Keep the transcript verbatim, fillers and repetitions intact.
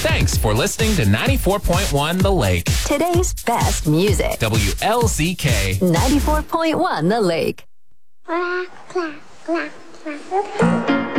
Thanks for listening to ninety-four point one The Lake. Today's best music. W L Z K. ninety-four point one The Lake. Clap, clap, clap, clap.